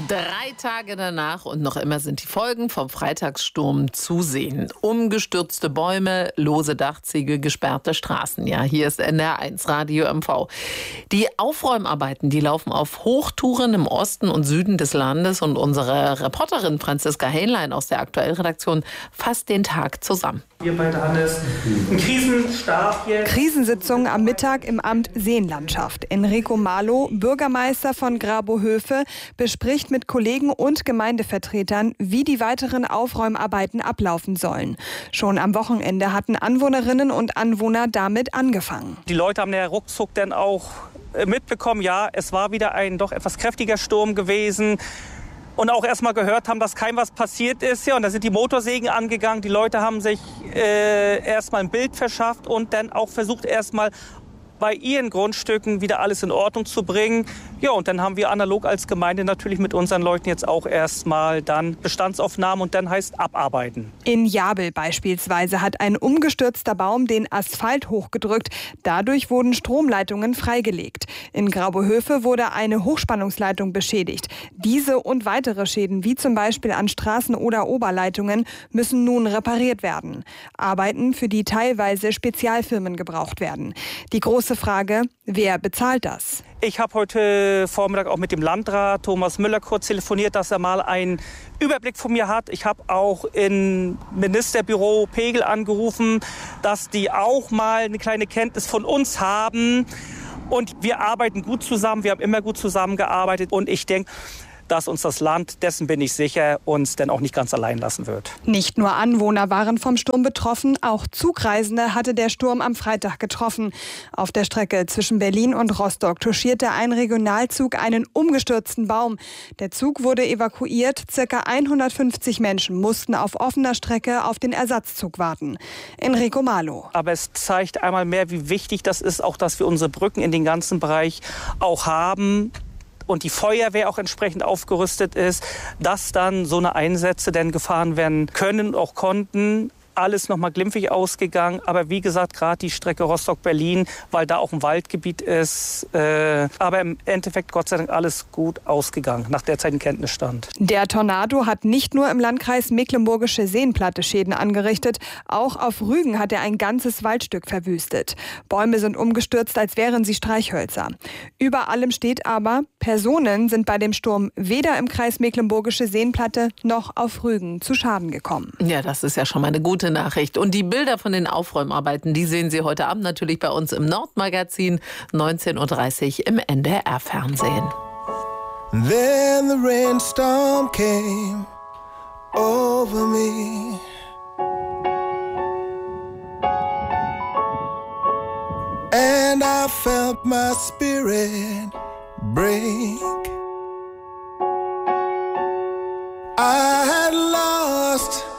3 Tage danach und noch immer sind die Folgen vom Freitagssturm zu sehen. Umgestürzte Bäume, lose Dachziegel, gesperrte Straßen. Ja, hier ist NDR1 Radio MV. Die Aufräumarbeiten, die laufen auf Hochtouren im Osten und Süden des Landes und unsere Reporterin Franziska Hähnlein aus der Aktuellredaktion fasst den Tag zusammen. Hier bei Hannes, ein Krisenstab hier. Krisensitzung am Mittag im Amt Seenlandschaft. Enrico Malo, Bürgermeister von Grabohöfe, bespricht mit Kollegen und Gemeindevertretern, wie die weiteren Aufräumarbeiten ablaufen sollen. Schon am Wochenende hatten Anwohnerinnen und Anwohner damit angefangen. Die Leute haben ja ruckzuck dann auch mitbekommen, ja, es war wieder ein doch etwas kräftiger Sturm gewesen. Und auch erst mal gehört haben, dass kein was passiert ist. Ja, und da sind die Motorsägen angegangen. Die Leute haben sich erst mal ein Bild verschafft und dann auch versucht, erst mal bei ihren Grundstücken wieder alles in Ordnung zu bringen. Ja, und dann haben wir analog als Gemeinde natürlich mit unseren Leuten jetzt auch erstmal dann Bestandsaufnahmen und dann heißt abarbeiten. In Jabel beispielsweise hat ein umgestürzter Baum den Asphalt hochgedrückt. Dadurch wurden Stromleitungen freigelegt. In Grabohöfe wurde eine Hochspannungsleitung beschädigt. Diese und weitere Schäden, wie zum Beispiel an Straßen oder Oberleitungen, müssen nun repariert werden. Arbeiten, für die teilweise Spezialfirmen gebraucht werden. Die große Frage, wer bezahlt das? Ich habe heute Vormittag auch mit dem Landrat Thomas Müller kurz telefoniert, dass er mal einen Überblick von mir hat. Ich habe auch im Ministerbüro Pegel angerufen, dass die auch mal eine kleine Kenntnis von uns haben. Und wir arbeiten gut zusammen, wir haben immer gut zusammengearbeitet. Und ich denke, dass uns das Land, dessen bin ich sicher, uns dann auch nicht ganz allein lassen wird. Nicht nur Anwohner waren vom Sturm betroffen, auch Zugreisende hatte der Sturm am Freitag getroffen. Auf der Strecke zwischen Berlin und Rostock touchierte ein Regionalzug einen umgestürzten Baum. Der Zug wurde evakuiert, ca. 150 Menschen mussten auf offener Strecke auf den Ersatzzug warten. Enrico Malo. Aber es zeigt einmal mehr, wie wichtig das ist, auch dass wir unsere Brücken in den ganzen Bereich auch haben. Und die Feuerwehr auch entsprechend aufgerüstet ist, dass dann so eine Einsätze denn gefahren werden können und auch konnten. Alles nochmal glimpflich ausgegangen. Aber wie gesagt, gerade die Strecke Rostock-Berlin, weil da auch ein Waldgebiet ist. Aber im Endeffekt Gott sei Dank alles gut ausgegangen, nach derzeitigen Kenntnisstand. Der Tornado hat nicht nur im Landkreis Mecklenburgische Seenplatte Schäden angerichtet. Auch auf Rügen hat er ein ganzes Waldstück verwüstet. Bäume sind umgestürzt, als wären sie Streichhölzer. Über allem steht aber, Personen sind bei dem Sturm weder im Kreis Mecklenburgische Seenplatte noch auf Rügen zu Schaden gekommen. Ja, das ist ja schon mal eine gute Nachricht. Und die Bilder von den Aufräumarbeiten, die sehen Sie heute Abend natürlich bei uns im Nordmagazin, 19:30 Uhr im NDR-Fernsehen. Then the rainstorm came over me. And I felt my spirit break. I had lost